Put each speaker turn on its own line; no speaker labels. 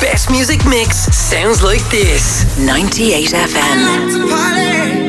best music mix sounds like this. 98 FM.